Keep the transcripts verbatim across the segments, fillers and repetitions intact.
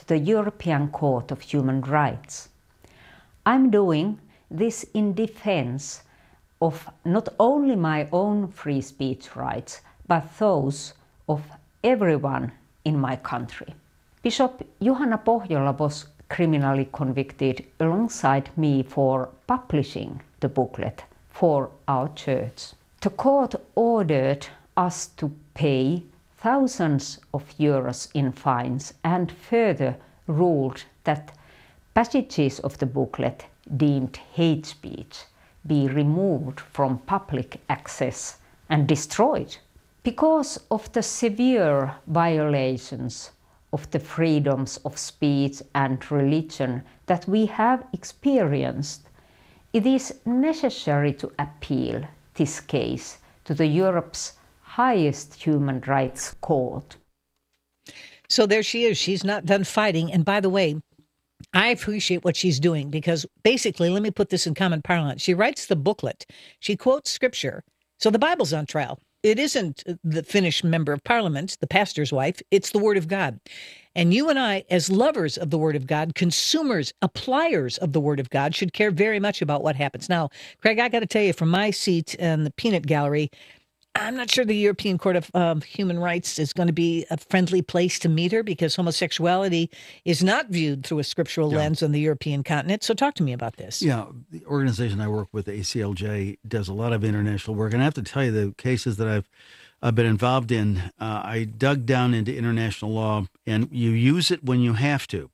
the European Court of Human Rights. I'm doing this in defense of not only my own free speech rights, but those of everyone in my country. Bishop Juhana Pohjola was criminally convicted alongside me for publishing the booklet for our church. The court ordered us to pay thousands of euros in fines and further ruled that passages of the booklet deemed hate speech be removed from public access and destroyed. Because of the severe violations of the freedoms of speech and religion that we have experienced, it is necessary to appeal this case to the Europe's highest human rights court. So there she is. She's not done fighting. And by the way, I appreciate what she's doing because basically, let me put this in common parlance. She writes the booklet. She quotes scripture. So the Bible's on trial. It isn't the Finnish member of parliament, the pastor's wife. It's the word of God. And you and I, as lovers of the word of God, consumers, appliers of the word of God, should care very much about what happens. Now, Craig, I got to tell you, from my seat in the peanut gallery, I'm not sure the European Court of um, Human Rights is going to be a friendly place to meet her because homosexuality is not viewed through a scriptural yeah. lens on the European continent. So talk to me about this. Yeah, the organization I work with, A C L J, does a lot of international work. And I have to tell you, the cases that I've, I've been involved in, uh, I dug down into international law, and you use it when you have to.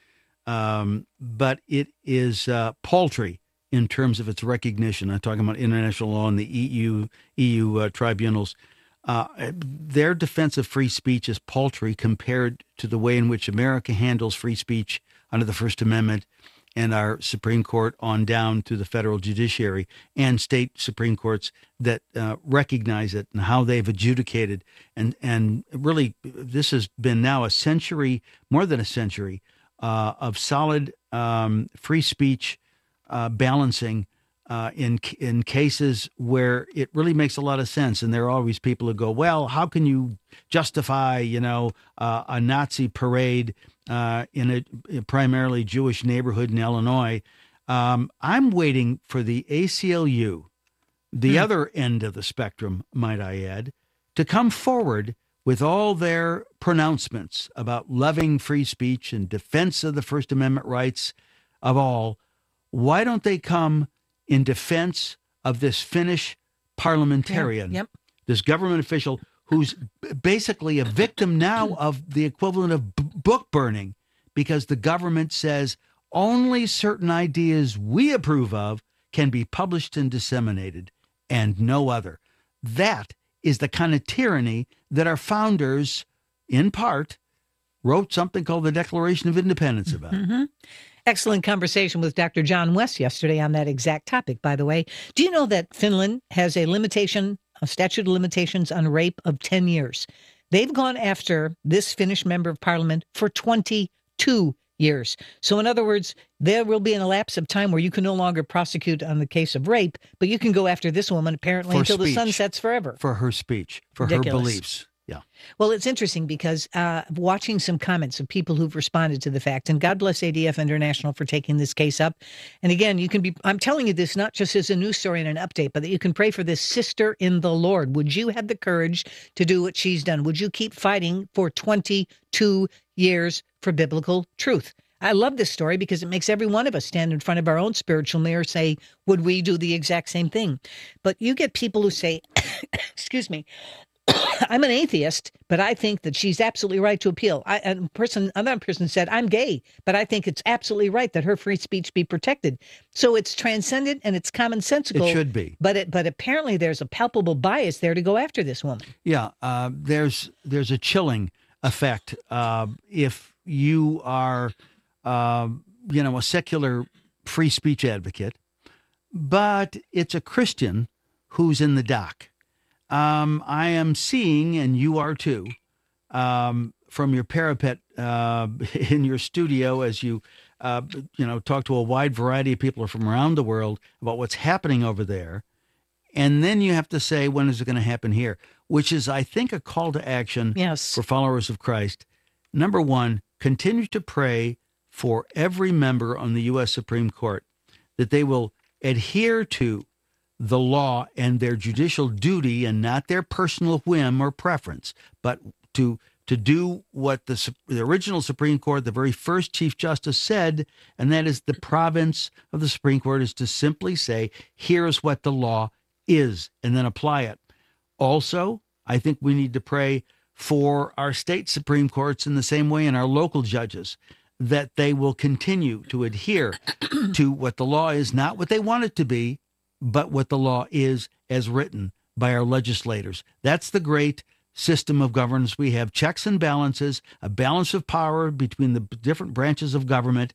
Um, but it is uh, paltry in terms of its recognition. I'm talking about international law and the E U E U uh, tribunals. Uh, their defense of free speech is paltry compared to the way in which America handles free speech under the First Amendment and our Supreme Court on down to the federal judiciary and state Supreme Courts that uh, recognize it and how they've adjudicated. And, and really, this has been now a century, more than a century, uh, of solid um, free speech Uh, balancing uh, in in cases where it really makes a lot of sense. And there are always people who go, well, how can you justify, you know, uh, a Nazi parade uh, in a, a primarily Jewish neighborhood in Illinois? Um, I'm waiting for the A C L U, the hmm. other end of the spectrum, might I add, to come forward with all their pronouncements about loving free speech and defense of the First Amendment rights of all. Why don't they come in defense of this Finnish parliamentarian, yeah, yep. this government official who's basically a victim now of the equivalent of b- book burning because the government says only certain ideas we approve of can be published and disseminated and no other. That is the kind of tyranny that our founders, in part, wrote something called the Declaration of Independence about. Mm-hmm. Excellent conversation with Doctor John West yesterday on that exact topic, by the way. Do you know that Finland has a limitation, a statute of limitations on rape of ten years? They've gone after this Finnish member of parliament for twenty-two years. So in other words, there will be an elapse of time where you can no longer prosecute on the case of rape, but you can go after this woman apparently for until speech. the sun sets forever. For her speech, for Ridiculous. her beliefs. Yeah. Well, it's interesting because uh, watching some comments of people who've responded to the fact, and God bless A D F International for taking this case up. And again, you can be, I'm telling you this not just as a news story and an update, but that you can pray for this sister in the Lord. Would you have the courage to do what she's done? Would you keep fighting for twenty-two years for biblical truth? I love this story because it makes every one of us stand in front of our own spiritual mirror, say, would we do the exact same thing? But you get people who say, excuse me, I'm an atheist, but I think that she's absolutely right to appeal. I, a person, another person said, I'm gay, but I think it's absolutely right that her free speech be protected. So it's transcendent and it's commonsensical. It should be. But it, but apparently there's a palpable bias there to go after this woman. Yeah, uh, there's there's a chilling effect uh, if you are, uh, you know, a secular free speech advocate, but it's a Christian who's in the dock. Um, I am seeing, and you are too, um, from your parapet uh, in your studio as you, uh, you know, talk to a wide variety of people from around the world about what's happening over there. And then you have to say, when is it going to happen here? Which is, I think, a call to action yes. for followers of Christ. Number one, continue to pray for every member on the U S Supreme Court that they will adhere to the law and their judicial duty and not their personal whim or preference, but to to do what the, the original Supreme Court, the very first Chief Justice said, and that is the province of the Supreme Court is to simply say, here's what the law is, and then apply it. Also, I think we need to pray for our state Supreme Courts in the same way, and our local judges, that they will continue to adhere to what the law is, not what they want it to be, but what the law is as written by our legislators. That's the great system of governance we have. Checks and balances, a balance of power between the different branches of government,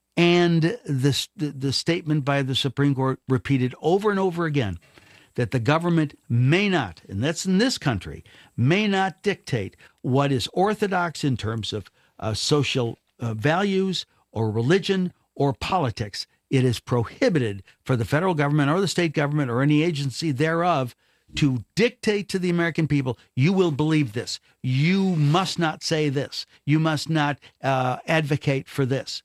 and this, the, the statement by the Supreme Court repeated over and over again that the government may not, and that's in this country, may not dictate what is orthodox in terms of uh, social uh, values or religion or politics. It is prohibited for the federal government or the state government or any agency thereof to dictate to the American people, you will believe this. You must not say this. You must not uh, advocate for this.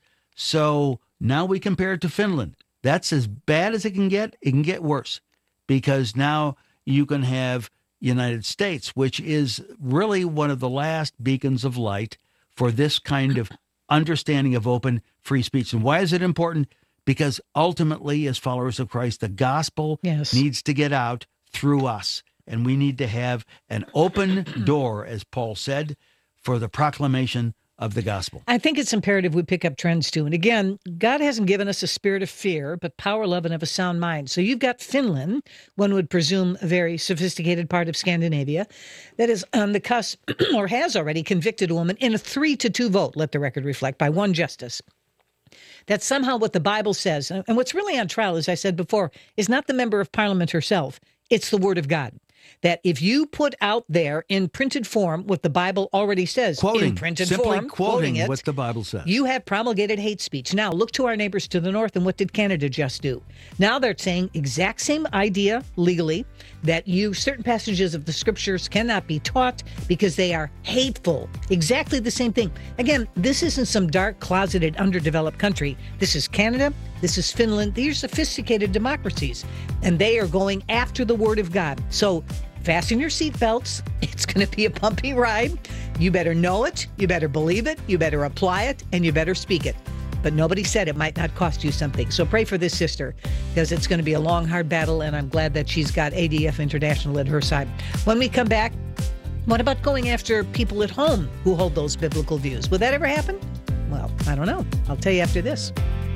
So now we compare it to Finland. That's as bad as it can get. It can get worse, because now you can have United States, which is really one of the last beacons of light for this kind of understanding of open free speech. And why is it important? Because ultimately, as followers of Christ, the gospel yes. needs to get out through us. And we need to have an open door, as Paul said, for the proclamation of the gospel. I think it's imperative we pick up trends too. And again, God hasn't given us a spirit of fear, but power, love, and of a sound mind. So you've got Finland, one would presume a very sophisticated part of Scandinavia, that is on the cusp or has already convicted a woman in a three to two vote, let the record reflect, by one justice. That's somehow what the Bible says. And what's really on trial, as I said before, is not the member of parliament herself. It's the word of God. That if you put out there in printed form what the Bible already says, quoting, in printed simply form, quoting, quoting it, what the Bible says, you have promulgated hate speech. Now, look to our neighbors to the north, and what did Canada just do? Now they're saying exact same idea legally, that you certain passages of the scriptures cannot be taught because they are hateful. Exactly the same thing. Again, this isn't some dark, closeted, underdeveloped country. This is Canada. This is Finland. These are sophisticated democracies, and they are going after the word of God. So fasten your seatbelts. It's going to be a bumpy ride. You better know it. You better believe it. You better apply it, and you better speak it. But nobody said it might not cost you something. So pray for this sister, because it's going to be a long, hard battle, and I'm glad that she's got A D F International at her side. When we come back, what about going after people at home who hold those biblical views? Would that ever happen? Well, I don't know. I'll tell you after this.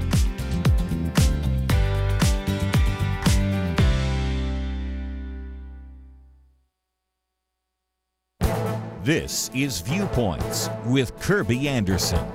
This is Viewpoints with Kirby Anderson.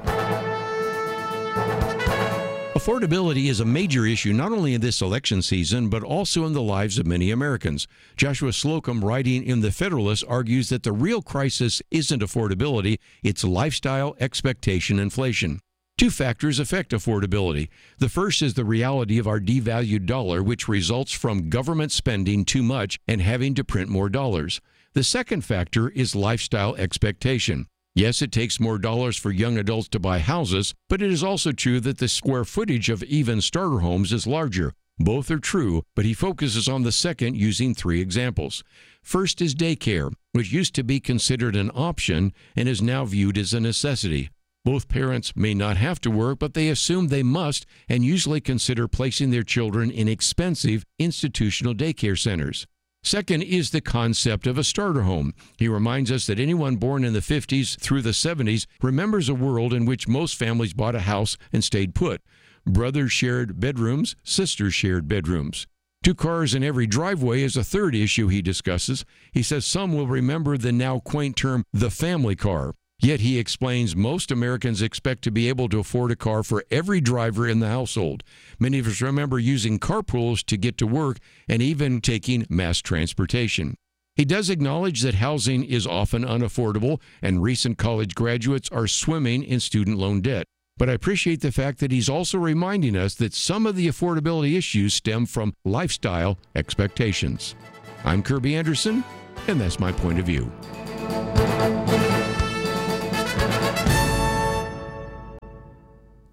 Affordability is a major issue not only in this election season, but also in the lives of many Americans. Joshua Slocum, writing in The Federalist, argues that the real crisis isn't affordability, it's lifestyle, expectation, inflation. Two factors affect affordability. The first is the reality of our devalued dollar, which results from government spending too much and having to print more dollars. The second factor is lifestyle expectation. Yes, it takes more dollars for young adults to buy houses, but it is also true that the square footage of even starter homes is larger. Both are true, but he focuses on the second using three examples. First is daycare, which used to be considered an option and is now viewed as a necessity. Both parents may not have to work, but they assume they must and usually consider placing their children in expensive institutional daycare centers. Second is the concept of a starter home. He reminds us that anyone born in the fifties through the seventies remembers a world in which most families bought a house and stayed put. Brothers shared bedrooms, sisters shared bedrooms. Two cars in every driveway is a third issue he discusses. He says some will remember the now quaint term, the family car. Yet he explains most Americans expect to be able to afford a car for every driver in the household. Many of us remember using carpools to get to work and even taking mass transportation. He does acknowledge that housing is often unaffordable and recent college graduates are swimming in student loan debt. But I appreciate the fact that he's also reminding us that some of the affordability issues stem from lifestyle expectations. I'm Kirby Anderson, and that's my point of view.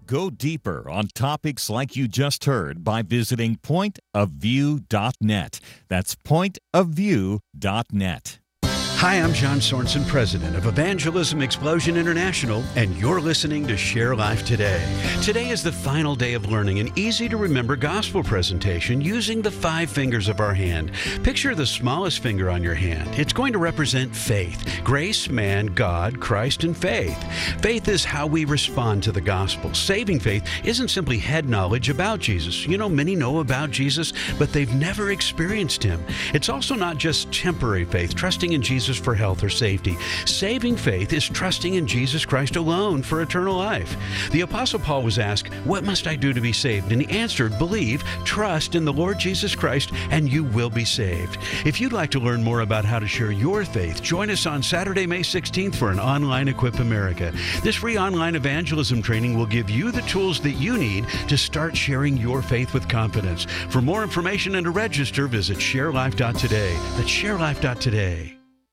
Go deeper on topics like you just heard by visiting point of view dot net. That's point of view dot net. Hi, I'm John Sorensen, president of Evangelism Explosion International, and you're listening to Share Life Today. Today is the final day of learning an easy-to-remember gospel presentation using the five fingers of our hand. Picture the smallest finger on your hand. It's going to represent faith. Grace, man, God, Christ, and faith. Faith is how we respond to the gospel. Saving faith isn't simply head knowledge about Jesus. You know, many know about Jesus, but they've never experienced him. It's also not just temporary faith, trusting in Jesus for health or safety. Saving faith is trusting in Jesus Christ alone for eternal life. The Apostle Paul was asked, "What must I do to be saved?" And he answered, "Believe, trust in the Lord Jesus Christ, and you will be saved." If you'd like to learn more about how to share your faith, join us on Saturday, May sixteenth for an online Equip America. This free online evangelism training will give you the tools that you need to start sharing your faith with confidence. For more information and to register, visit share life dot today. That's share life dot today.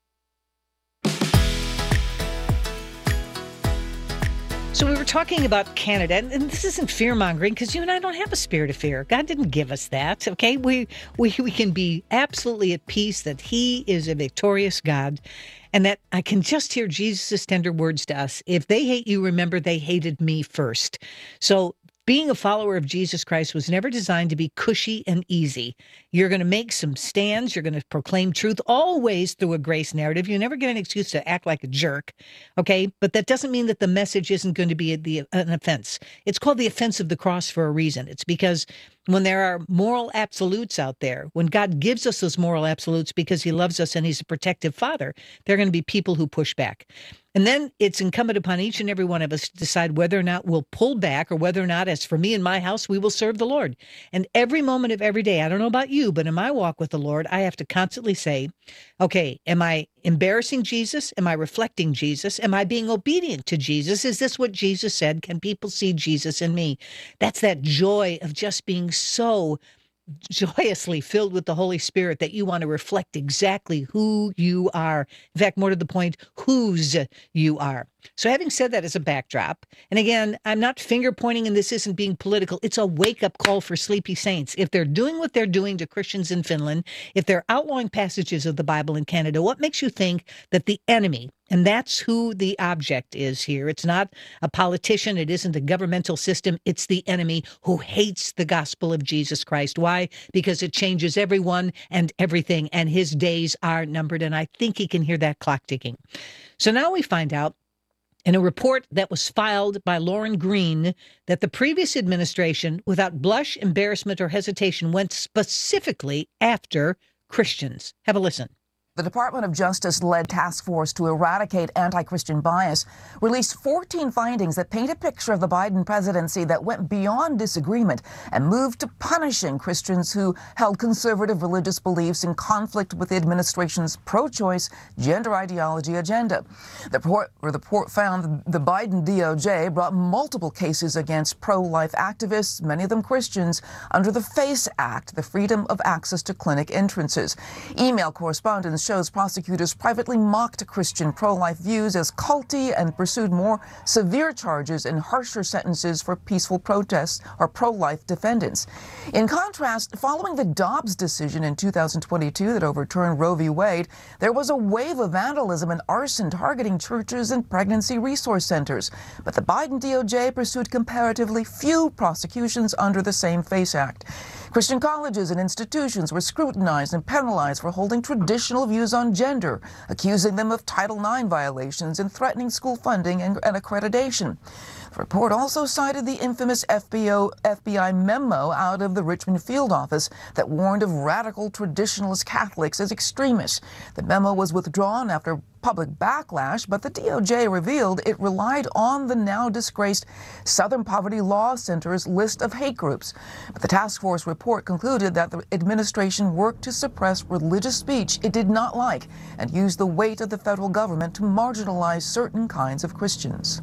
So we were talking about Canada, and this isn't fear-mongering because you and I don't have a spirit of fear. God didn't give us that, okay? We, we, we can be absolutely at peace that he is a victorious God, and that I can just hear Jesus' tender words to us. If they hate you, remember they hated me first. So being a follower of Jesus Christ was never designed to be cushy and easy. You're going to make some stands. You're going to proclaim truth, always through a grace narrative. You never get an excuse to act like a jerk, okay? But that doesn't mean that the message isn't going to be the, an offense. It's called the offense of the cross for a reason. It's because when there are moral absolutes out there, when God gives us those moral absolutes because he loves us and he's a protective father, there are going to be people who push back. And then it's incumbent upon each and every one of us to decide whether or not we'll pull back or whether or not, as for me and my house, we will serve the Lord. And every moment of every day, I don't know about you, but in my walk with the Lord, I have to constantly say, okay, am I embarrassing Jesus? Am I reflecting Jesus? Am I being obedient to Jesus? Is this what Jesus said? Can people see Jesus in me? That's that joy of just being so joyously filled with the Holy Spirit that you want to reflect exactly who you are. In fact, more to the point, whose you are. So having said that as a backdrop, and again, I'm not finger pointing and this isn't being political. It's a wake-up call for sleepy saints. If they're doing what they're doing to Christians in Finland, if they're outlawing passages of the Bible in Canada, what makes you think that the enemy, and that's who the object is here. It's not a politician. It isn't a governmental system. It's the enemy who hates the gospel of Jesus Christ. Why? Because it changes everyone and everything, and his days are numbered. And I think he can hear that clock ticking. So now we find out in a report that was filed by Lauren Green that the previous administration, without blush, embarrassment, or hesitation, went specifically after Christians. Have a listen. The Department of Justice led task force to eradicate anti-Christian bias released fourteen findings that paint a picture of the Biden presidency that went beyond disagreement and moved to punishing Christians who held conservative religious beliefs in conflict with the administration's pro-choice gender ideology agenda. The report, the report found the Biden D O J brought multiple cases against pro-life activists, many of them Christians, under the FACE Act, the Freedom of Access to Clinic Entrances. Email correspondence shows prosecutors privately mocked Christian pro-life views as culty and pursued more severe charges and harsher sentences for peaceful protests or pro-life defendants. In contrast, following the Dobbs decision in two thousand twenty-two that overturned Roe v. Wade, there was a wave of vandalism and arson targeting churches and pregnancy resource centers. But the Biden D O J pursued comparatively few prosecutions under the same FACE Act. Christian colleges and institutions were scrutinized and penalized for holding traditional views on gender, accusing them of Title nine violations and threatening school funding and, and accreditation. The report also cited the infamous F B I memo out of the Richmond field office that warned of radical traditionalist Catholics as extremists. The memo was withdrawn after public backlash, but the D O J revealed it relied on the now disgraced Southern Poverty Law Center's list of hate groups. But the task force report concluded that the administration worked to suppress religious speech it did not like and used the weight of the federal government to marginalize certain kinds of Christians.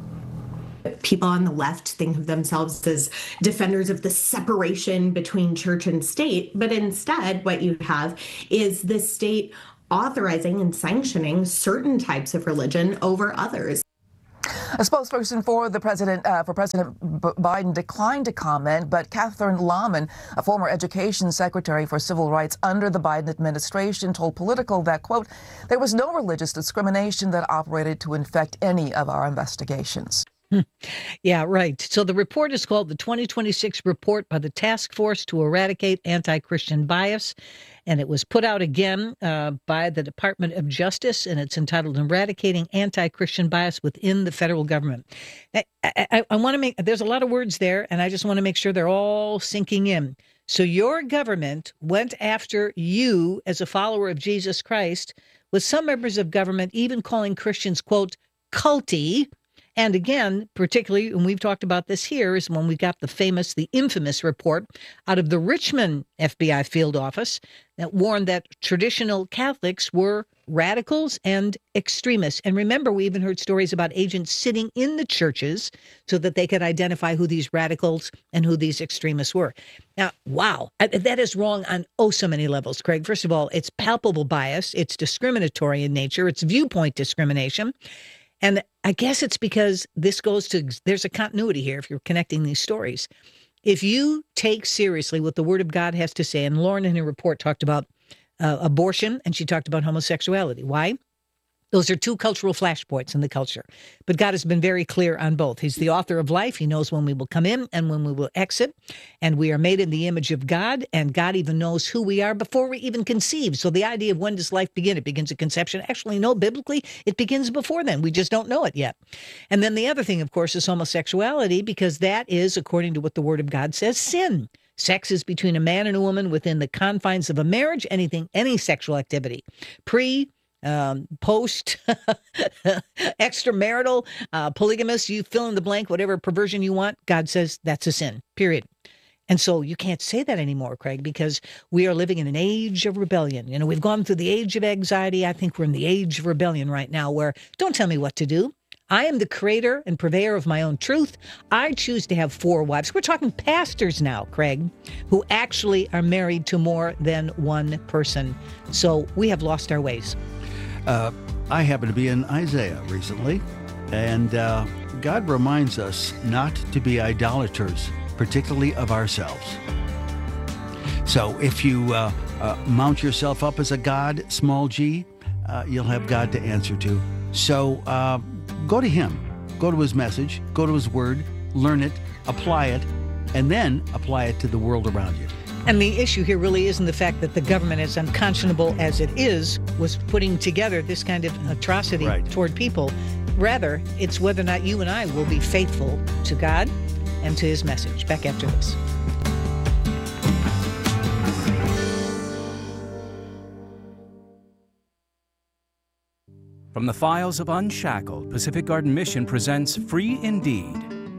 People on the left think of themselves as defenders of the separation between church and state, but instead what you have is the state authorizing and sanctioning certain types of religion over others. A spokesperson for the president, uh, for President B- Biden declined to comment, but Catherine Lahman, a former education secretary for civil rights under the Biden administration, told Politico that, quote, there was no religious discrimination that operated to infect any of our investigations. Yeah, right. So the report is called the twenty twenty-six Report by the Task Force to Eradicate Anti-Christian Bias, and it was put out again uh, by the Department of Justice, and it's entitled Eradicating Anti-Christian Bias Within the Federal Government. I, I, I want to make, there's a lot of words there, and I just want to make sure they're all sinking in. So your government went after you as a follower of Jesus Christ, with some members of government even calling Christians, quote, culty. And again, particularly, and we've talked about this here, is when we got the famous, the infamous report out of the Richmond F B I field office that warned that traditional Catholics were radicals and extremists. And remember, we even heard stories about agents sitting in the churches so that they could identify who these radicals and who these extremists were. Now, wow, that is wrong on oh so many levels, Craig. First of all, it's palpable bias. It's discriminatory in nature. It's viewpoint discrimination. And I guess it's because this goes to, there's a continuity here if you're connecting these stories. If you take seriously what the Word of God has to say, and Lauren in her report talked about uh, abortion, and she talked about homosexuality. Why? Those are two cultural flashpoints in the culture. But God has been very clear on both. He's the author of life. He knows when we will come in and when we will exit. And we are made in the image of God. And God even knows who we are before we even conceive. So the idea of when does life begin? It begins at conception. Actually, no, biblically, it begins before then. We just don't know it yet. And then the other thing, of course, is homosexuality, because that is, according to what the Word of God says, sin. Sex is between a man and a woman within the confines of a marriage, anything, any sexual activity. Pre, Um, post, extramarital, uh, polygamous, you fill in the blank, whatever perversion you want, God says that's a sin, period. And so you can't say that anymore, Craig, because we are living in an age of rebellion. You know, we've gone through the age of anxiety. I think we're in the age of rebellion right now, where don't tell me what to do. I am the creator and purveyor of my own truth. I choose to have four wives. We're talking pastors now, Craig, who actually are married to more than one person. So we have lost our ways. Uh, I happened to be in Isaiah recently, and uh, God reminds us not to be idolaters, particularly of ourselves. So if you uh, uh, mount yourself up as a god, small g, uh, you'll have God to answer to. So uh, go to Him, go to His message, go to His word, learn it, apply it, and then apply it to the world around you. And the issue here really isn't the fact that the government, as unconscionable as it is, was putting together this kind of atrocity right. toward people. Rather, it's whether or not you and I will be faithful to God and to His message. Back after this. From the files of Unshackled, Pacific Garden Mission presents Free Indeed.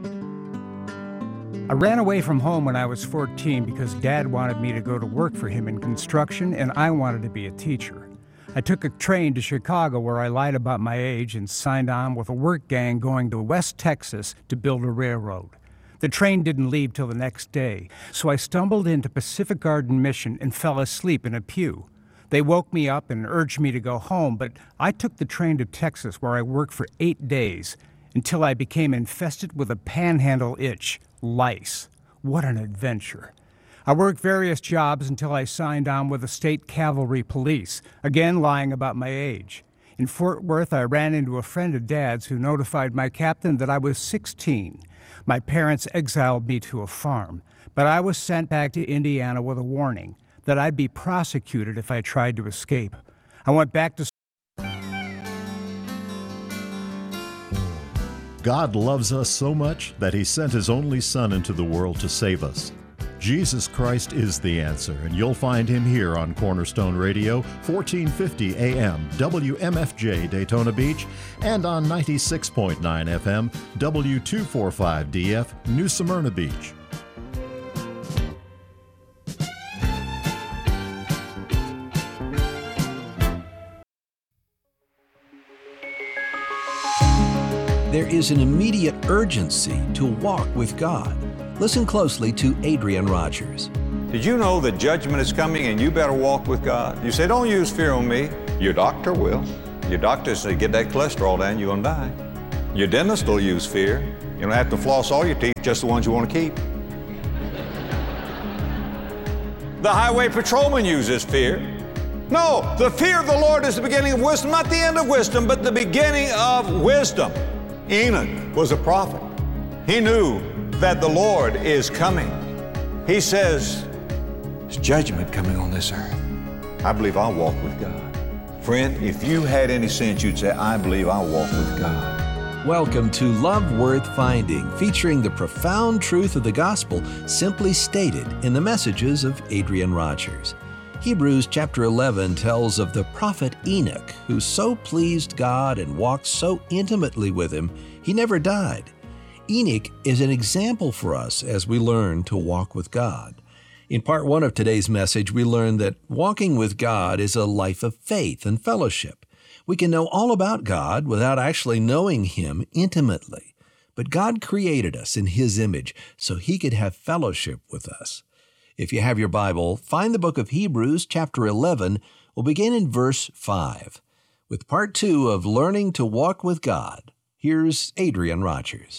I ran away from home when I was fourteen because Dad wanted me to go to work for him in construction, and I wanted to be a teacher. I took a train to Chicago where I lied about my age and signed on with a work gang going to West Texas to build a railroad. The train didn't leave till the next day, so I stumbled into Pacific Garden Mission and fell asleep in a pew. They woke me up and urged me to go home, but I took the train to Texas where I worked for eight days until I became infested with a panhandle itch. Lice. What an adventure. I worked various jobs until I signed on with the State Cavalry Police, again lying about my age. In Fort Worth, I ran into a friend of Dad's who notified my captain that I was sixteen. My parents exiled me to a farm, but I was sent back to Indiana with a warning that I'd be prosecuted if I tried to escape. I went back to God loves us so much that He sent His only Son into the world to save us. Jesus Christ is the answer, and you'll find Him here on Cornerstone Radio, fourteen fifty A M, W M F J Daytona Beach, and on ninety-six point nine F M, W two forty-five D F, New Smyrna Beach. There is an immediate urgency to walk with God. Listen closely to Adrian Rogers. Did you know that judgment is coming and you better walk with God? You say, don't use fear on me. Your doctor will. Your doctor said, get that cholesterol down, you're going to die. Your dentist will use fear. You don't have to floss all your teeth, just the ones you want to keep. The highway patrolman uses fear. No, the fear of the Lord is the beginning of wisdom, not the end of wisdom, but the beginning of wisdom. Enoch was a prophet. He knew that the Lord is coming. He says, there's judgment coming on this earth. I believe I'll walk with God. Friend, if you had any sense, you'd say, I believe I'll walk with God. Welcome to Love Worth Finding, featuring the profound truth of the gospel simply stated in the messages of Adrian Rogers. Hebrews chapter eleven tells of the prophet Enoch, who so pleased God and walked so intimately with him, he never died. Enoch is an example for us as we learn to walk with God. In part one of today's message, we learn that walking with God is a life of faith and fellowship. We can know all about God without actually knowing Him intimately. But God created us in His image so He could have fellowship with us. If you have your Bible, find the book of Hebrews, chapter eleven. We'll begin in verse five. With part two of Learning to Walk with God, here's Adrian Rogers.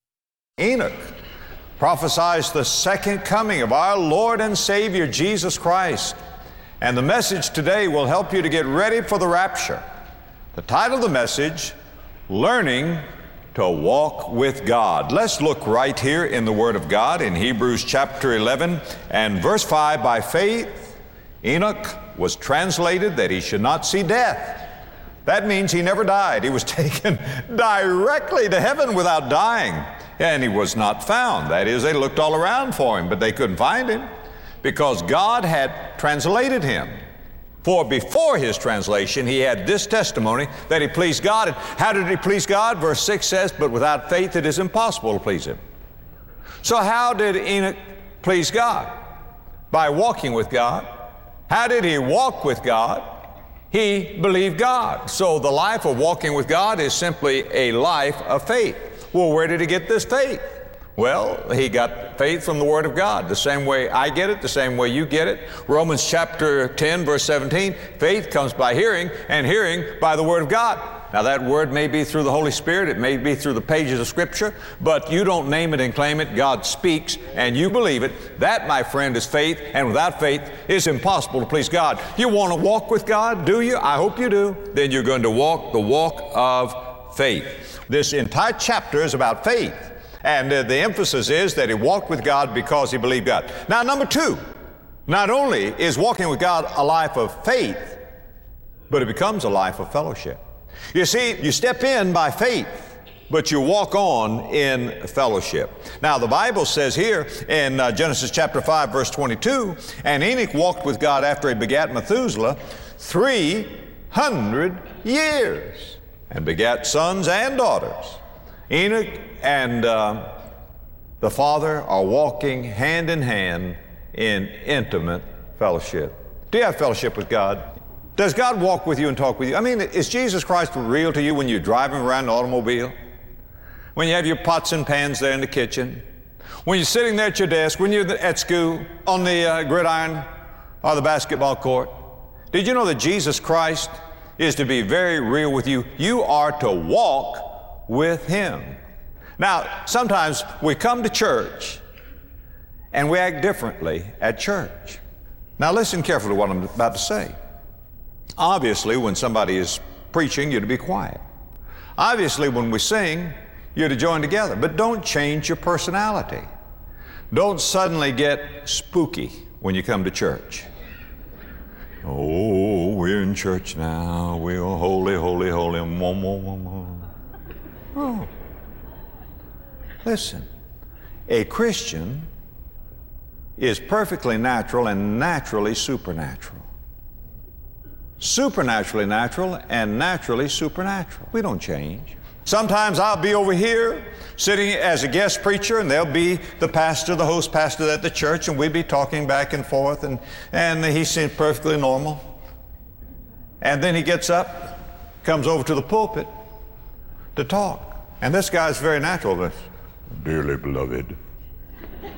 Enoch prophesies the second coming of our Lord and Savior, Jesus Christ. And the message today will help you to get ready for the rapture. The title of the message, Learning to Walk with God. Let's look right here in the Word of God in Hebrews chapter eleven and verse five. By faith, Enoch was translated that he should not see death. That means he never died. He was taken directly to heaven without dying. And he was not found. That is, they looked all around for him, but they couldn't find him because God had translated him. For before his translation, he had this testimony that he pleased God. And how did he please God? Verse six says, but without faith it is impossible to please him. So how did Enoch please God? By walking with God. How did he walk with God? He believed God. So the life of walking with God is simply a life of faith. Well, where did he get this faith? Well, he got faith from the Word of God, the same way I get it, the same way you get it. Romans chapter ten, verse seventeen, faith comes by hearing, and hearing by the Word of God. Now that Word may be through the Holy Spirit, it may be through the pages of Scripture, but you don't name it and claim it. God speaks, and you believe it. That, my friend, is faith, and without faith, it's impossible to please God. You want to walk with God, do you? I hope you do. Then you're going to walk the walk of faith. This entire chapter is about faith. And uh, the emphasis is that he walked with God because he believed God. Now, number two, not only is walking with God a life of faith, but it becomes a life of fellowship. You see, you step in by faith, but you walk on in fellowship. Now, the Bible says here in uh, Genesis chapter five, verse twenty-two, and Enoch walked with God after he begat Methuselah three hundred years, and begat sons and daughters. Enoch and uh, the Father are walking hand in hand in intimate fellowship. Do you have fellowship with God? Does God walk with you and talk with you? I mean, is Jesus Christ real to you when you're driving around an automobile? When you have your pots and pans there in the kitchen? When you're sitting there at your desk? When you're at school, on the uh, gridiron or the basketball court? Did you know that Jesus Christ is to be very real with you? You are to walk with Him. Now, sometimes we come to church and we act differently at church. Now, listen carefully to what I'm about to say. Obviously, when somebody is preaching, you're to be quiet. Obviously, when we sing, you're to join together. But don't change your personality. Don't suddenly get spooky when you come to church. Oh, we're in church now. We're holy, holy, holy. Mo, mo, mo, mo. Oh. Listen, a Christian is perfectly natural and naturally supernatural. Supernaturally natural and naturally supernatural. We don't change. Sometimes I'll be over here sitting as a guest preacher, and there'll be the pastor, the host pastor at the church, and we'll be talking back and forth, and, and he seems perfectly normal. And then he gets up, comes over to the pulpit to talk. And this guy's very natural, but, dearly beloved.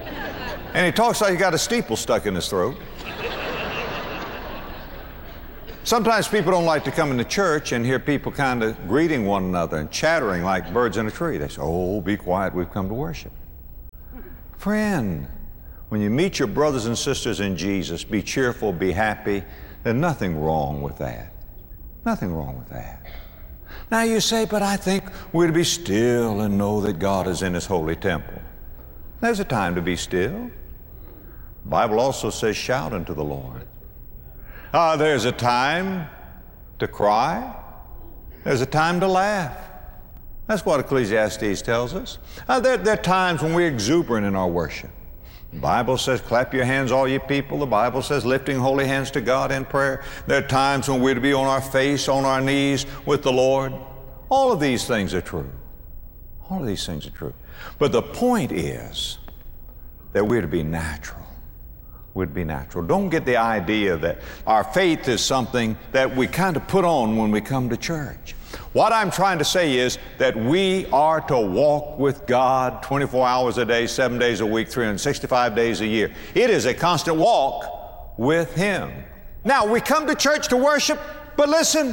And he talks like he got a steeple stuck in his throat. Sometimes people don't like to come into church and hear people kind of greeting one another and chattering like birds in a tree. They say, oh, be quiet, we've come to worship. Friend, when you meet your brothers and sisters in Jesus, be cheerful, be happy. There's nothing wrong with that. Nothing wrong with that. Now you say, but I think we're to be still and know that God is in His holy temple. There's a time to be still. The Bible also says, shout unto the Lord. Uh, there's a time to cry. There's a time to laugh. That's what Ecclesiastes tells us. Uh, there, there are times when we're exuberant in our worship. The Bible says, clap your hands, all ye people. The Bible says, lifting holy hands to God in prayer. There are times when we're to be on our face, on our knees with the Lord. All of these things are true. All of these things are true. But the point is that we're to be natural. Would be natural. Don't get the idea that our faith is something that we kind of put on when we come to church. What I'm trying to say is that we are to walk with God twenty-four hours a day, seven days a week, three hundred sixty-five days a year. It is a constant walk with Him. Now, we come to church to worship, but listen,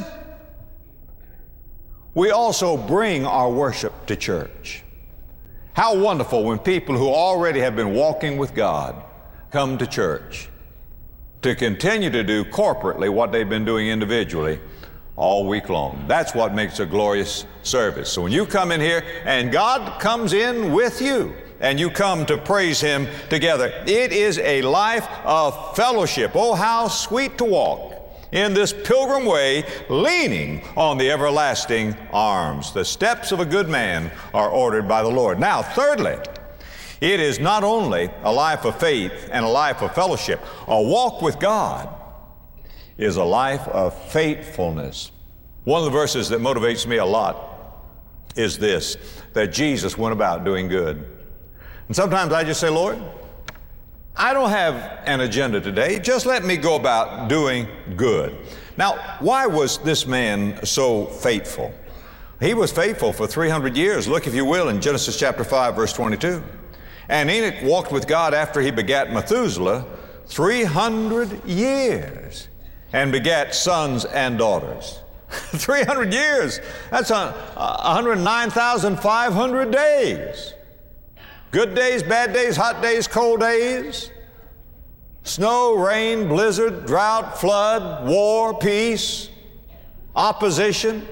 we also bring our worship to church. How wonderful when people who already have been walking with God come to church to continue to do corporately what they've been doing individually all week long. That's what makes a glorious service. So when you come in here and God comes in with you and you come to praise Him together, it is a life of fellowship. Oh, how sweet to walk in this pilgrim way, leaning on the everlasting arms. The steps of a good man are ordered by the Lord. Now, thirdly, it is not only a life of faith and a life of fellowship. A walk with God is a life of faithfulness. One of the verses that motivates me a lot is this, that Jesus went about doing good. And sometimes I just say, Lord, I don't have an agenda today. Just let me go about doing good. Now, why was this man so faithful? He was faithful for three hundred years. Look, if you will, in Genesis chapter five, verse twenty-two. And Enoch walked with God after he begat Methuselah three hundred years and begat sons and daughters. three hundred years. That's one hundred nine thousand five hundred days. Good days, bad days, hot days, cold days. Snow, rain, blizzard, drought, flood, war, peace, opposition.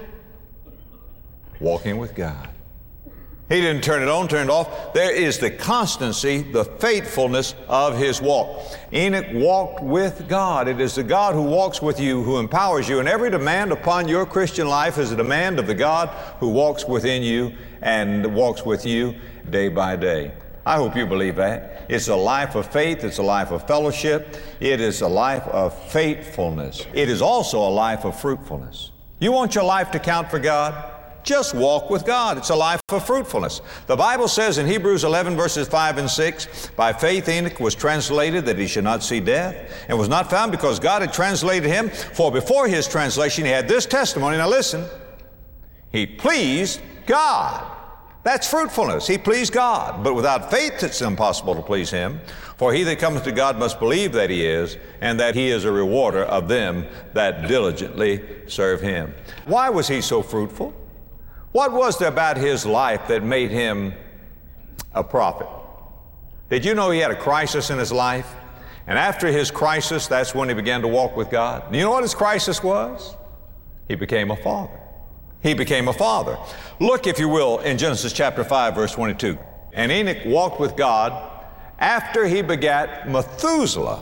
Walking with God. He didn't turn it on, turn it off. There is the constancy, the faithfulness of his walk. Enoch walked with God. It is the God who walks with you, who empowers you, and every demand upon your Christian life is a demand of the God who walks within you and walks with you day by day. I hope you believe that. It's a life of faith. It's a life of fellowship. It is a life of faithfulness. It is also a life of fruitfulness. You want your life to count for God? Just walk with God. It's a life of fruitfulness. The Bible says in Hebrews eleven, verses five and six, by faith Enoch was translated that he should not see death, and was not found because God had translated him. For before his translation he had this testimony. Now listen, he pleased God. That's fruitfulness. He pleased God. But without faith it's impossible to please Him. For he that cometh to God must believe that He is, and that He is a rewarder of them that diligently serve Him. Why was he so fruitful? What was there about his life that made him a prophet? Did you know he had a crisis in his life? And after his crisis, that's when he began to walk with God. Do you know what his crisis was? He became a father. He became a father. Look, if you will, in Genesis chapter five, verse twenty-two. And Enoch walked with God after he begat Methuselah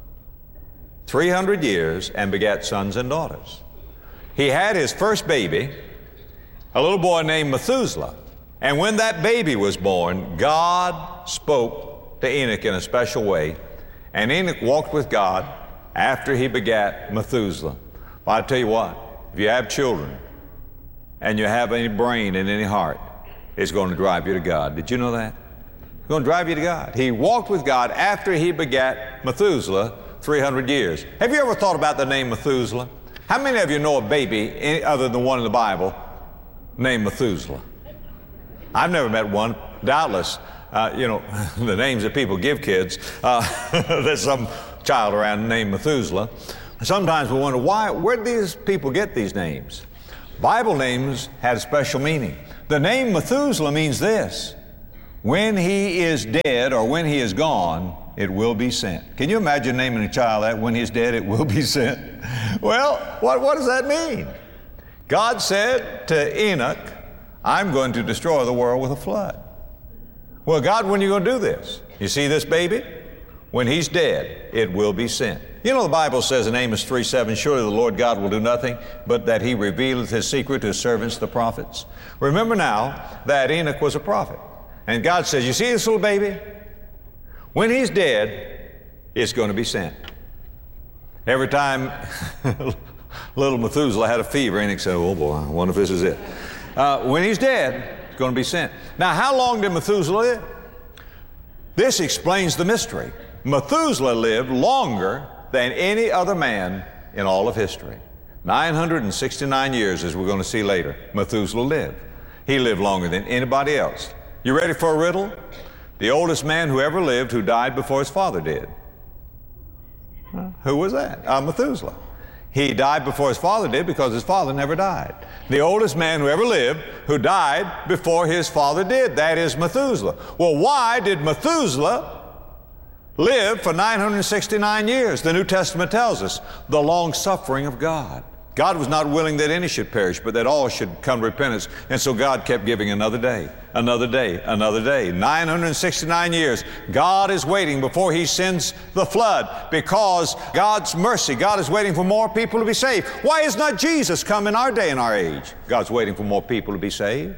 three hundred years and begat sons and daughters. He had his first baby, a little boy named Methuselah. And when that baby was born, God spoke to Enoch in a special way. And Enoch walked with God after he begat Methuselah. Well, I tell you what, if you have children and you have any brain and any heart, it's going to drive you to God. Did you know that? It's going to drive you to God. He walked with God after he begat Methuselah three hundred years. Have you ever thought about the name Methuselah? How many of you know a baby, any other than one in the Bible, named Methuselah? I've never met one. Doubtless, uh, you know, the names that people give kids, uh, there's some child around named Methuselah. Sometimes we wonder, why, where did these people get these names? Bible names had a special meaning. The name Methuselah means this: when he is dead or when he is gone, it will be sent. Can you imagine naming a child that? When he's dead, it will be sent. Well, what, what does that mean? God said to Enoch, I'm going to destroy the world with a flood. Well, God, when are you going to do this? You see this baby? When he's dead, it will be sent. You know, the Bible says in Amos three seven, surely the Lord God will do nothing but that he revealeth his secret to his servants, the prophets. Remember now that Enoch was a prophet. And God says, you see this little baby? When he's dead, it's going to be sent. Every time little Methuselah had a fever, Enoch said, oh boy, I wonder if this is it. Uh, when he's dead, it's going to be sent. Now, how long did Methuselah live? This explains the mystery. Methuselah lived longer than any other man in all of history. nine hundred sixty-nine years, as we're going to see later, Methuselah lived. He lived longer than anybody else. You ready for a riddle? The oldest man who ever lived who died before his father did. Huh? Who was that? Uh, Methuselah. He died before his father did because his father never died. The oldest man who ever lived who died before his father did. That is Methuselah. Well, why did Methuselah live for nine hundred sixty-nine years? The New Testament tells us the long suffering of God. God was not willing that any should perish, but that all should come to repentance. And so God kept giving another day, another day, another day. nine hundred sixty-nine years. God is waiting before he sends the flood because God's mercy. God is waiting for more people to be saved. Why is not Jesus come in our day and our age? God's waiting for more people to be saved.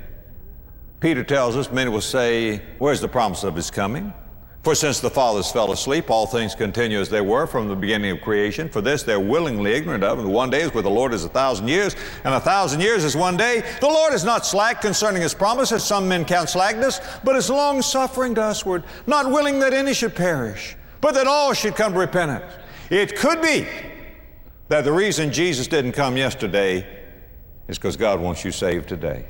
Peter tells us, many will say, where's the promise of his coming? For since the fathers fell asleep, all things continue as they were from the beginning of creation. For this they're willingly ignorant of. And one day is with the Lord is a thousand years, and a thousand years is one day. The Lord is not slack concerning his promise, as some men count slackness, but is long-suffering to usward, not willing that any should perish, but that all should come to repentance. It could be that the reason Jesus didn't come yesterday is because God wants you saved today.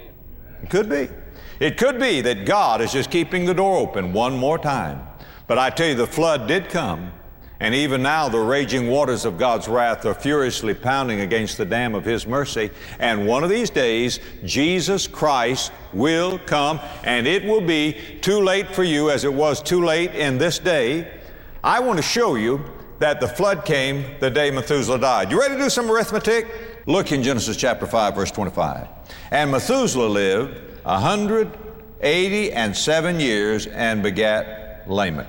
It could be. It could be that God is just keeping the door open one more time. But I tell you, the flood did come, and even now the raging waters of God's wrath are furiously pounding against the dam of his mercy. And one of these days, Jesus Christ will come, and it will be too late for you as it was too late in this day. I want to show you that the flood came the day Methuselah died. You ready to do some arithmetic? Look in Genesis chapter five, verse twenty-five. And Methuselah lived one hundred eighty and seven years and begat Lamech.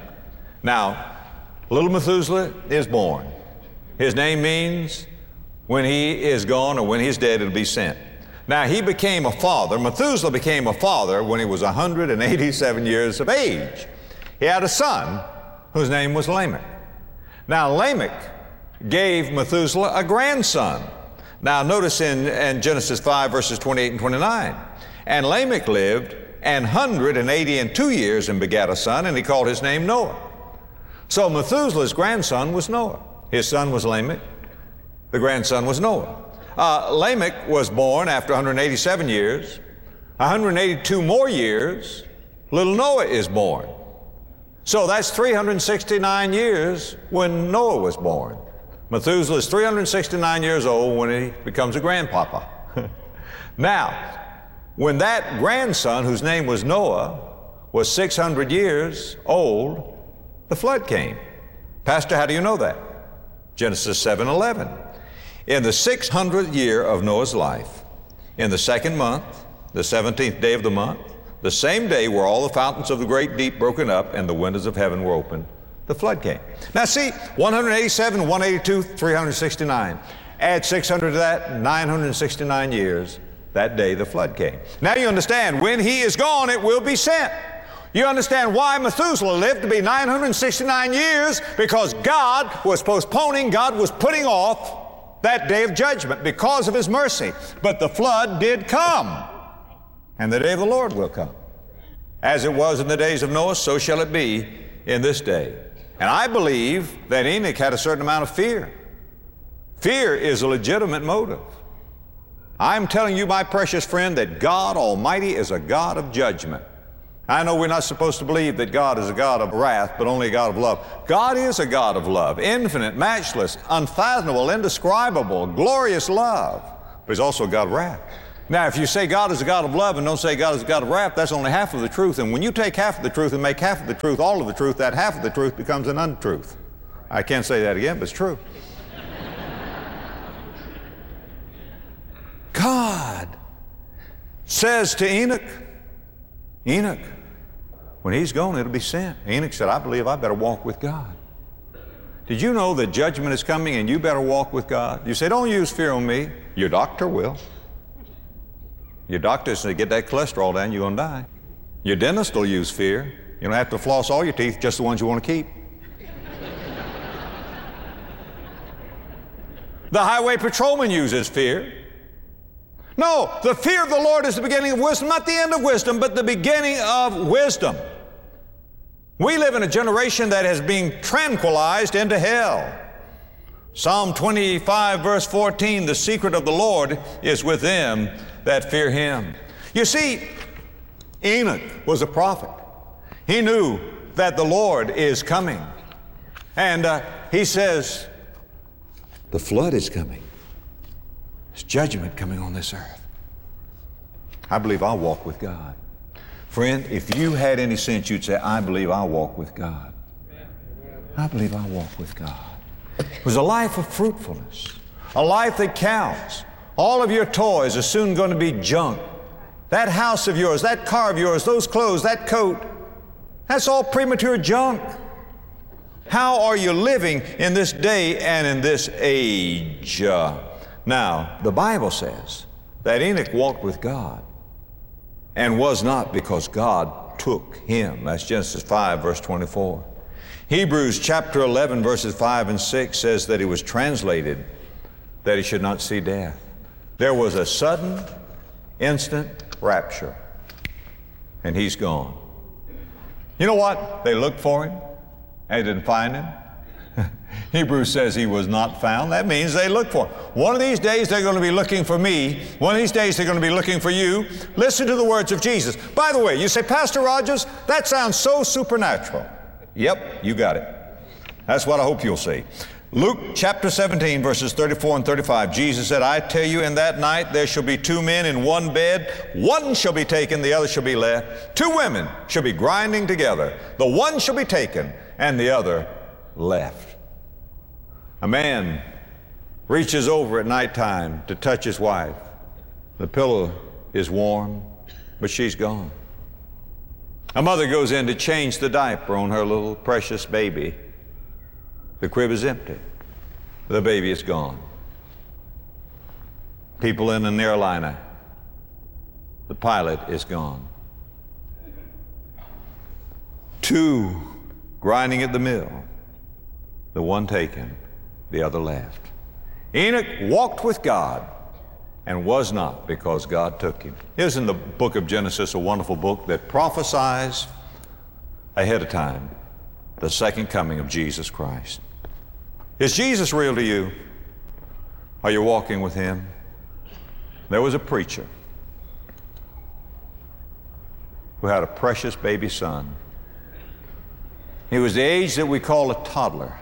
Now, little Methuselah is born. His name means when he is gone or when he's dead, it'll be sent. Now, he became a father. Methuselah became a father when he was one hundred eighty-seven years of age. He had a son whose name was Lamech. Now, Lamech gave Methuselah a grandson. Now, notice in, in Genesis five, verses twenty-eight and twenty-nine. And Lamech lived an hundred and eighty and two years and begat a son, and he called his name Noah. So Methuselah's grandson was Noah. His son was Lamech. The grandson was Noah. Uh, Lamech was born after one hundred eighty-seven years. one hundred eighty-two more years, little Noah is born. So that's three hundred sixty-nine years when Noah was born. Methuselah is three hundred sixty-nine years old when he becomes a grandpapa. Now, when that grandson, whose name was Noah, was six hundred years old, the flood came. Pastor, how do you know that? Genesis seven eleven. In the six hundredth year of Noah's life, in the second month, the seventeenth day of the month, the same day were all the fountains of the great deep broken up and the windows of heaven were opened, the flood came. Now see, one hundred eighty-seven, one hundred eighty-two, three hundred sixty-nine. Add six hundred to that, nine hundred sixty-nine years. That day the flood came. Now you understand, when he is gone, it will be sent. You understand why Methuselah lived to be nine hundred sixty-nine years? Because God was postponing, God was putting off that day of judgment because of his mercy. But the flood did come, and the day of the Lord will come. As it was in the days of Noah, so shall it be in this day. And I believe that Enoch had a certain amount of fear. Fear is a legitimate motive. I'm telling you, my precious friend, that God Almighty is a God of judgment. I know we're not supposed to believe that God is a God of wrath, but only a God of love. God is a God of love, infinite, matchless, unfathomable, indescribable, glorious love. But He's also a God of wrath. Now, if you say God is a God of love and don't say God is a God of wrath, that's only half of the truth. And when you take half of the truth and make half of the truth all of the truth, that half of the truth becomes an untruth. I can't say that again, but it's true. God says to Enoch, Enoch, when he's gone, it'll be sent. Enoch said, I believe I better walk with God. Did you know that judgment is coming and you better walk with God? You say, don't use fear on me. Your doctor will. Your doctor says, get that cholesterol down, you're going to die. Your dentist will use fear. You don't have to floss all your teeth, just the ones you want to keep. The highway patrolman uses fear. No, the fear of the Lord is the beginning of wisdom, not the end of wisdom, but the beginning of wisdom. We live in a generation that has been tranquilized into hell. Psalm twenty-five, verse fourteen, the secret of the Lord is with them that fear Him. You see, Enoch was a prophet. He knew that the Lord is coming. And uh, he says, the flood is coming. There's judgment coming on this earth. I believe I'll walk with God. Friend, if you had any sense, you'd say, I believe I'll walk with God. I believe I'll walk with God. It was a life of fruitfulness, a life that counts. All of your toys are soon going to be junk. That house of yours, that car of yours, those clothes, that coat, that's all premature junk. How are you living in this day and in this age? Uh, now, the Bible says that Enoch walked with God and was not because God took him. That's Genesis five, verse twenty-four. Hebrews chapter eleven, verses five and six says that he was translated that he should not see death. There was a sudden, instant rapture, and he's gone. You know what? They looked for him, and they didn't find him. Hebrews says he was not found. That means they looked for him. One of these days they're going to be looking for me. One of these days they're going to be looking for you. Listen to the words of Jesus. By the way, you say, Pastor Rogers, that sounds so supernatural. Yep, you got it. That's what I hope you'll see. Luke chapter seventeen, verses thirty-four and thirty-five, Jesus said, I tell you, in that night there shall be two men in one bed. One shall be taken, the other shall be left. Two women shall be grinding together. The one shall be taken, and the other left. A man reaches over at nighttime to touch his wife. The pillow is warm, but she's gone. A mother goes in to change the diaper on her little precious baby. The crib is empty. The baby is gone. People in an airliner. The pilot is gone. Two grinding at the mill. The one taken, the other left. Enoch walked with God and was not because God took him. Here's in the book of Genesis, a wonderful book that prophesies ahead of time the second coming of Jesus Christ. Is Jesus real to you? Are you walking with Him? There was a preacher who had a precious baby son. He was the age that we call a toddler.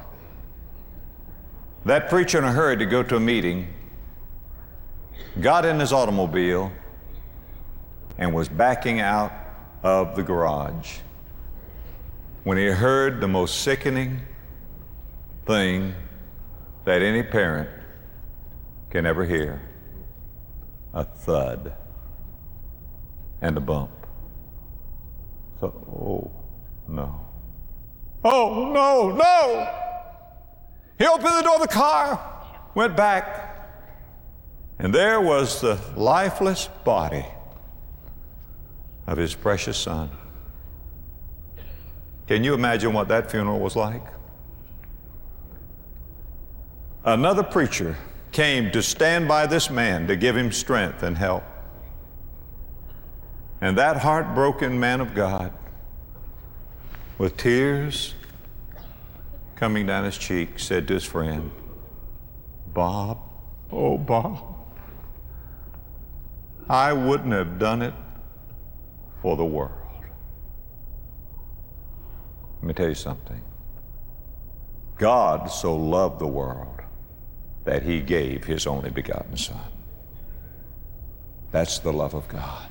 That preacher, in a hurry to go to a meeting, got in his automobile and was backing out of the garage when he heard the most sickening thing that any parent can ever hear: a thud and a bump. So, oh, no. Oh, no, no! He opened the door of the car, went back, and there was the lifeless body of his precious son. Can you imagine what that funeral was like? Another preacher came to stand by this man to give him strength and help. And that heartbroken man of God, with tears coming down his cheek, said to his friend, Bob, oh Bob, I wouldn't have done it for the world. Let me tell you something. God so loved the world that he gave his only begotten Son. That's the love of God.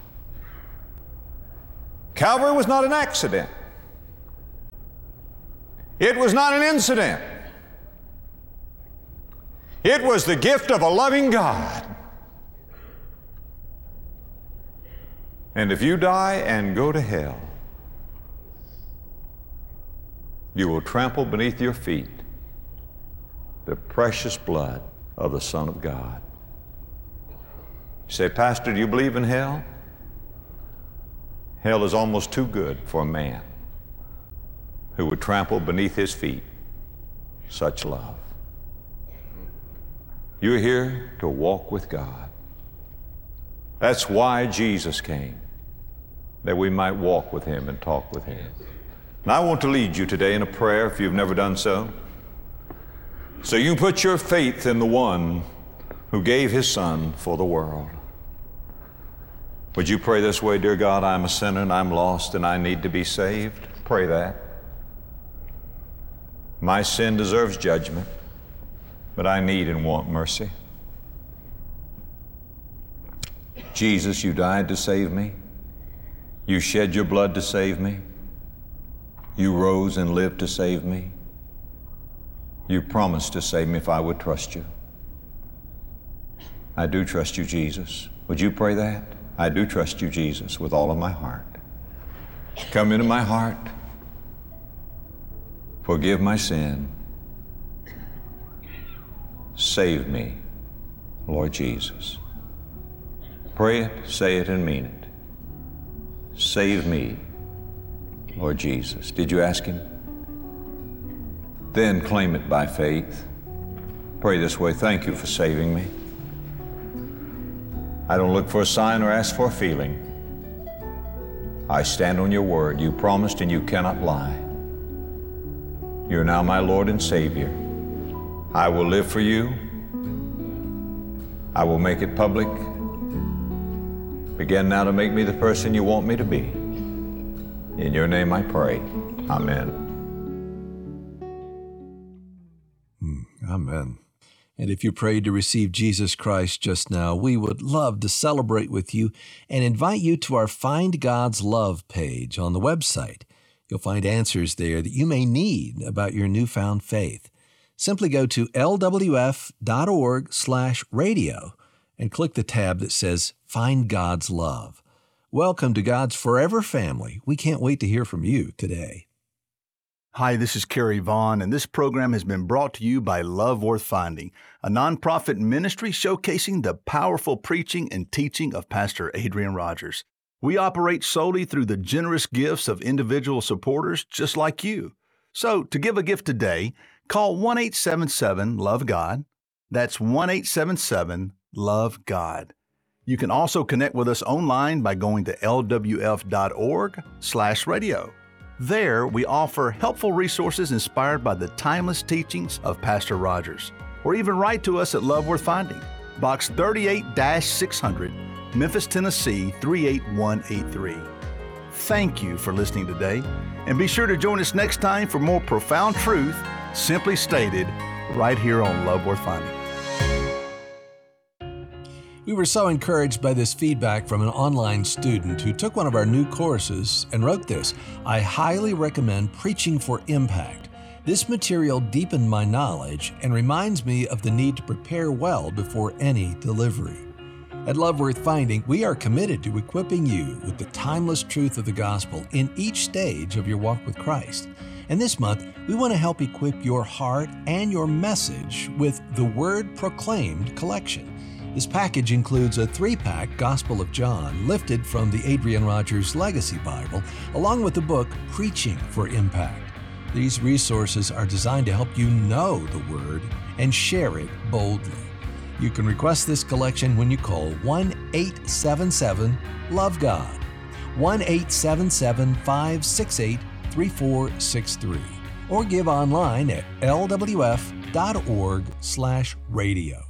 Calvary was not an accident. It was not an incident. It was the gift of a loving God. And if you die and go to hell, you will trample beneath your feet the precious blood of the Son of God. You say, Pastor, do you believe in hell? Hell is almost too good for a man who would trample beneath his feet such love. You're here to walk with God. That's why Jesus came, that we might walk with him and talk with him. And I want to lead you today in a prayer if you've never done so. So you put your faith in the one who gave his Son for the world. Would you pray this way? Dear God, I'm a sinner and I'm lost and I need to be saved. Pray that. My sin deserves judgment, but I need and want mercy. Jesus, you died to save me. You shed your blood to save me. You rose and lived to save me. You promised to save me if I would trust you. I do trust you, Jesus. Would you pray that? I do trust you, Jesus, with all of my heart. Come into my heart. Forgive my sin. Save me, Lord Jesus. Pray it, say it, and mean it. Save me, Lord Jesus. Did you ask him? Then claim it by faith. Pray this way. Thank you for saving me. I don't look for a sign or ask for a feeling. I stand on your word. You promised and you cannot lie. You're now my Lord and Savior. I will live for you. I will make it public. Begin now to make me the person you want me to be. In your name I pray. Amen. Amen. And if you prayed to receive Jesus Christ just now, we would love to celebrate with you and invite you to our Find God's Love page on the website. You'll find answers there that you may need about your newfound faith. Simply go to L W F dot org slash radio and click the tab that says Find God's Love. Welcome to God's Forever Family. We can't wait to hear from you today. Hi, this is Kerry Vaughn, and this program has been brought to you by Love Worth Finding, a nonprofit ministry showcasing the powerful preaching and teaching of Pastor Adrian Rogers. We operate solely through the generous gifts of individual supporters just like you. So, to give a gift today, call one eight seven seven, love God. That's one eight seven seven, love God. You can also connect with us online by going to L W F dot org slash radio. There, we offer helpful resources inspired by the timeless teachings of Pastor Rogers. Or even write to us at Love Worth Finding, Box thirty-eight six hundred, Memphis, Tennessee three eight one eight three. Thank you for listening today, and be sure to join us next time for more profound truth, simply stated, right here on Love Worth Finding. We were so encouraged by this feedback from an online student who took one of our new courses and wrote this: I highly recommend Preaching for Impact. This material deepened my knowledge and reminds me of the need to prepare well before any delivery. At Love Worth Finding, we are committed to equipping you with the timeless truth of the gospel in each stage of your walk with Christ. And this month, we want to help equip your heart and your message with the Word Proclaimed collection. This package includes a three-pack Gospel of John lifted from the Adrian Rogers Legacy Bible, along with the book Preaching for Impact. These resources are designed to help you know the Word and share it boldly. You can request this collection when you call one eight seven seven, love God, one eight seven seven, five six eight, three four six three, or give online at L W F dot org slash radio.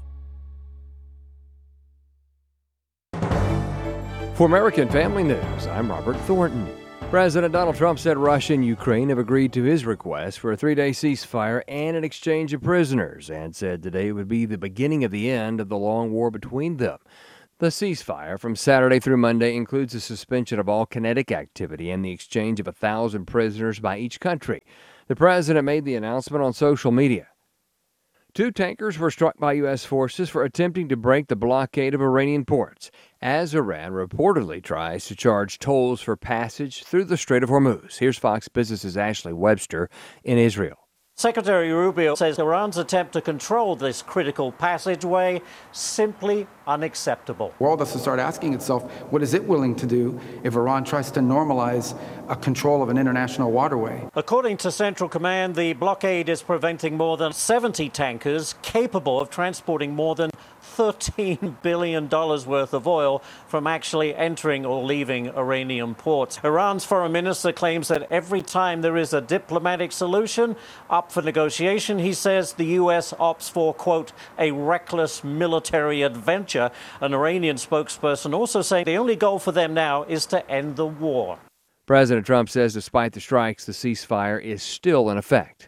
For American Family News, I'm Robert Thornton. President Donald Trump said Russia and Ukraine have agreed to his request for a three-day ceasefire and an exchange of prisoners, and said today would be the beginning of the end of the long war between them. The ceasefire from Saturday through Monday includes the suspension of all kinetic activity and the exchange of a thousand prisoners by each country. The president made the announcement on social media. Two tankers were struck by U S forces for attempting to break the blockade of Iranian ports, as Iran reportedly tries to charge tolls for passage through the Strait of Hormuz. Here's Fox Business's Ashley Webster in Israel. Secretary Rubio says Iran's attempt to control this critical passageway simply unacceptable. The world has to start asking itself, what is it willing to do if Iran tries to normalize a control of an international waterway? According to Central Command, the blockade is preventing more than seventy tankers capable of transporting more than thirteen billion dollars worth of oil from actually entering or leaving Iranian ports. Iran's foreign minister claims that every time there is a diplomatic solution up for negotiation, he says the U S opts for, quote, a reckless military adventure. An Iranian spokesperson also saying the only goal for them now is to end the war. President Trump says despite the strikes, the ceasefire is still in effect.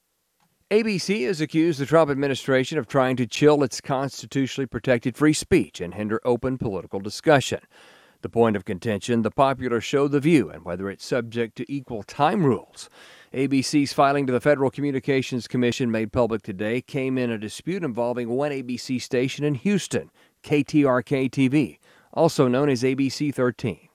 A B C has accused the Trump administration of trying to chill its constitutionally protected free speech and hinder open political discussion. The point of contention, the popular show The View, and whether it's subject to equal time rules. A B C's filing to the Federal Communications Commission made public today came in a dispute involving one A B C station in Houston, K T R K T V, also known as A B C thirteen.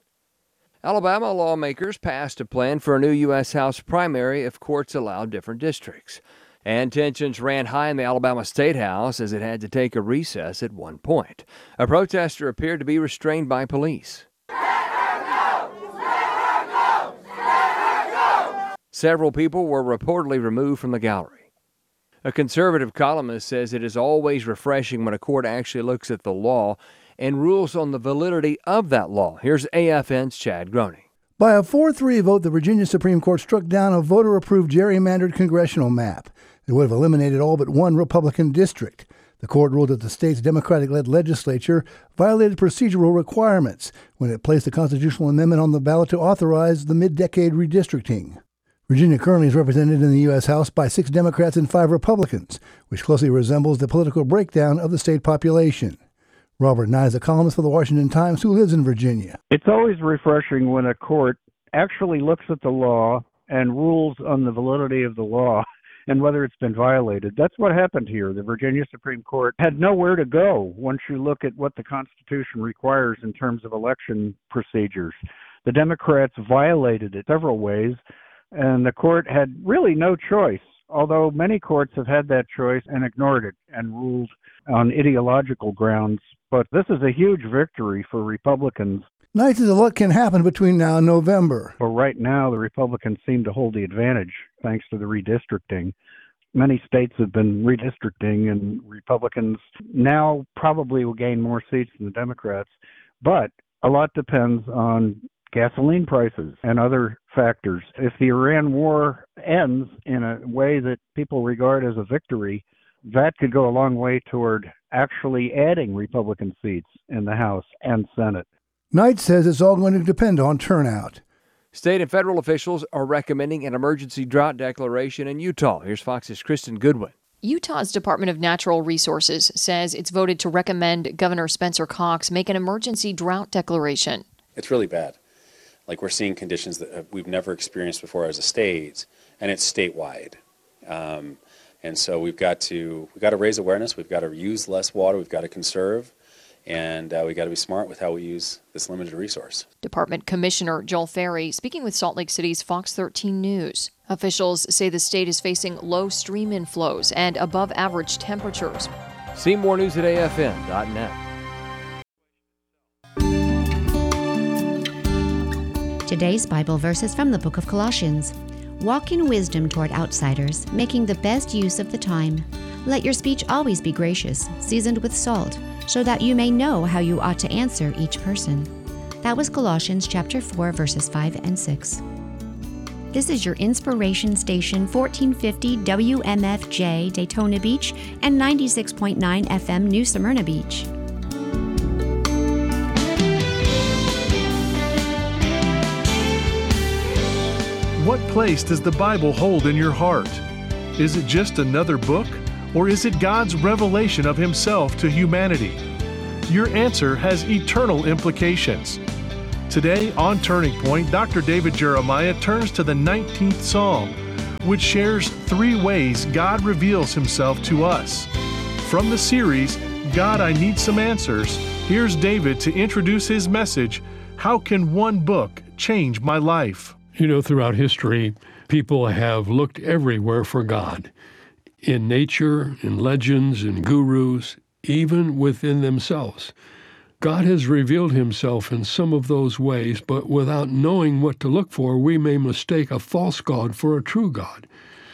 Alabama lawmakers passed a plan for a new U S House primary if courts allow different districts. And tensions ran high in the Alabama State House as it had to take a recess at one point. A protester appeared to be restrained by police. Let her go! Let her go! Let her go! Several people were reportedly removed from the gallery. A conservative columnist says it is always refreshing when a court actually looks at the law and rules on the validity of that law. Here's A F N's Chad Groening. By a four three vote, the Virginia Supreme Court struck down a voter-approved gerrymandered congressional map. It would have eliminated all but one Republican district. The court ruled that the state's Democratic-led legislature violated procedural requirements when it placed a constitutional amendment on the ballot to authorize the mid-decade redistricting. Virginia currently is represented in the U S House by six Democrats and five Republicans, which closely resembles the political breakdown of the state population. Robert Knight is a columnist for the Washington Times who lives in Virginia. It's always refreshing when a court actually looks at the law and rules on the validity of the law and whether it's been violated. That's what happened here. The Virginia Supreme Court had nowhere to go once you look at what the Constitution requires in terms of election procedures. The Democrats violated it several ways, and the court had really no choice, although many courts have had that choice and ignored it and ruled on ideological grounds. But this is a huge victory for Republicans. Knight says a lot can happen between now and November. But right now, the Republicans seem to hold the advantage thanks to the redistricting. Many states have been redistricting, and Republicans now probably will gain more seats than the Democrats. But a lot depends on gasoline prices and other factors. If the Iran war ends in a way that people regard as a victory, that could go a long way toward actually adding Republican seats in the House and Senate. Knight says it's all going to depend on turnout. State and federal officials are recommending an emergency drought declaration in Utah. Here's Fox's Kristen Goodwin. Utah's Department of Natural Resources says it's voted to recommend Governor Spencer Cox make an emergency drought declaration. It's really bad. Like, we're seeing conditions that we've never experienced before as a state, and it's statewide. Um, and so we've got to we've got to raise awareness. We've got to use less water. We've got to conserve. And uh, we got to be smart with how we use this limited resource. Department Commissioner Joel Ferry speaking with Salt Lake City's Fox thirteen News. Officials say the state is facing low stream inflows and above average temperatures. See more news at A F N dot net. Today's Bible verse is from the book of Colossians. Walk in wisdom toward outsiders, making the best use of the time. Let your speech always be gracious, seasoned with salt, so that you may know how you ought to answer each person. That was Colossians chapter four, verses five and six. This is your inspiration station, fourteen fifty W M F J Daytona Beach and ninety-six point nine F M New Smyrna Beach. What place does the Bible hold in your heart? Is it just another book, or is it God's revelation of Himself to humanity? Your answer has eternal implications. Today on Turning Point, Doctor David Jeremiah turns to the nineteenth Psalm, which shares three ways God reveals Himself to us. From the series, God, I Need Some Answers, here's David to introduce his message, How Can One Book Change My Life? You know, throughout history, people have looked everywhere for God. In nature, in legends, in gurus, even within themselves. God has revealed Himself in some of those ways, but without knowing what to look for, we may mistake a false God for a true God.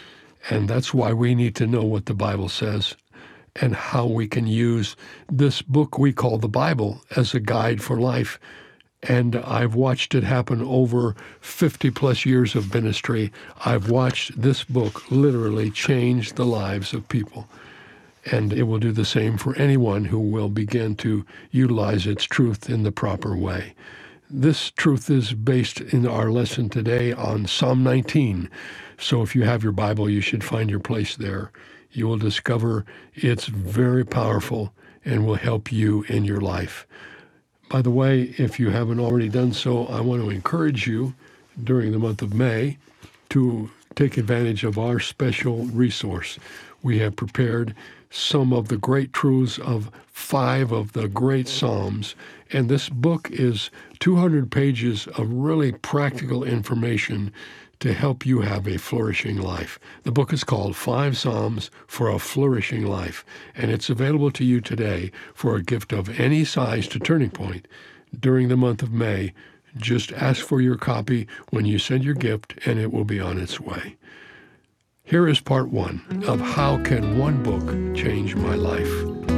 And that's why we need to know what the Bible says and how we can use this book we call the Bible as a guide for life. And I've watched it happen over fifty plus years of ministry. I've watched this book literally change the lives of people. And it will do the same for anyone who will begin to utilize its truth in the proper way. This truth is based in our lesson today on Psalm nineteen. So if you have your Bible, you should find your place there. You will discover it's very powerful and will help you in your life. By the way, if you haven't already done so, I want to encourage you during the month of May to take advantage of our special resource. We have prepared some of the great truths of five of the great Psalms, and this book is two hundred pages of really practical information to help you have a flourishing life. The book is called Five Psalms for a Flourishing Life, and it's available to you today for a gift of any size to Turning Point during the month of May. Just ask for your copy when you send your gift, and it will be on its way. Here is part one of How Can One Book Change My Life?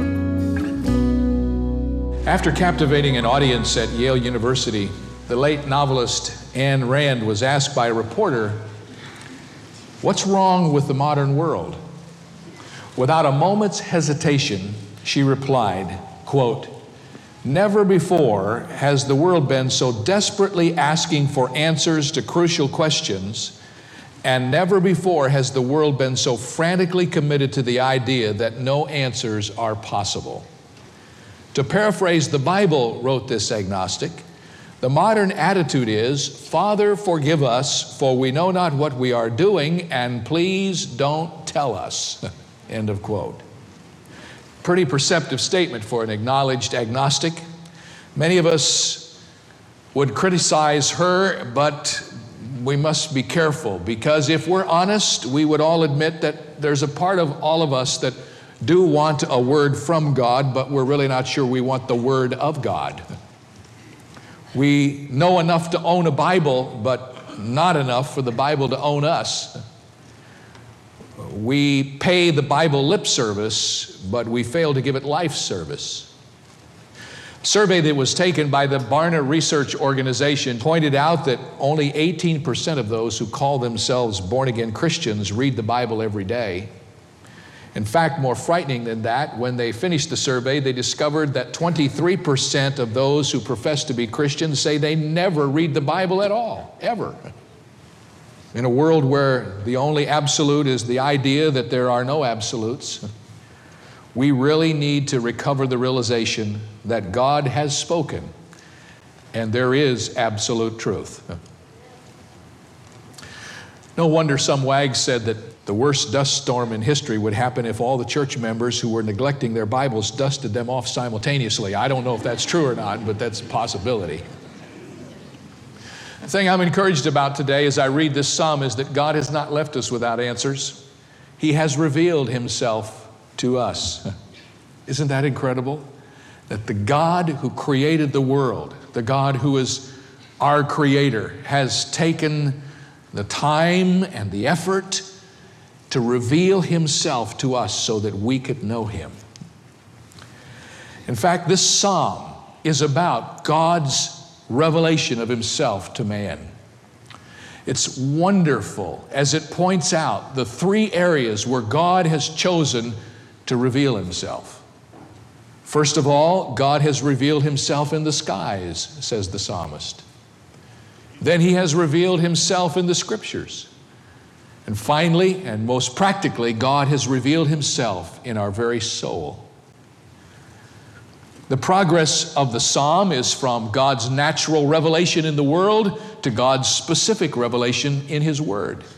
After captivating an audience at Yale University, the late novelist Ayn Rand was asked by a reporter, "What's wrong with the modern world?" Without a moment's hesitation, she replied, quote, "Never before has the world been so desperately asking for answers to crucial questions, and never before has the world been so frantically committed to the idea that no answers are possible." To paraphrase the Bible, wrote this agnostic, the modern attitude is, "Father, forgive us, for we know not what we are doing, and please don't tell us." End of quote. Pretty perceptive statement for an acknowledged agnostic. Many of us would criticize her, but we must be careful, because if we're honest, we would all admit that there's a part of all of us that do want a word from God, but we're really not sure we want the word of God. We know enough to own a Bible, but not enough for the Bible to own us. We pay the Bible lip service, but we fail to give it life service. A survey that was taken by the Barna Research Organization pointed out that only eighteen percent of those who call themselves born-again Christians read the Bible every day. In fact, more frightening than that, when they finished the survey, they discovered that twenty-three percent of those who profess to be Christians say they never read the Bible at all, ever. In a world where the only absolute is the idea that there are no absolutes, we really need to recover the realization that God has spoken and there is absolute truth. No wonder some wags said that the worst dust storm in history would happen if all the church members who were neglecting their Bibles dusted them off simultaneously. I don't know if that's true or not, but that's a possibility. The thing I'm encouraged about today as I read this psalm is that God has not left us without answers. He has revealed Himself to us. Isn't that incredible? That the God who created the world, the God who is our Creator, has taken the time and the effort to reveal Himself to us so that we could know Him. In fact, this psalm is about God's revelation of Himself to man. It's wonderful as it points out the three areas where God has chosen to reveal Himself. First of all, God has revealed Himself in the skies, says the psalmist. Then He has revealed Himself in the Scriptures. And finally, and most practically, God has revealed Himself in our very soul. The progress of the psalm is from God's natural revelation in the world to God's specific revelation in His Word.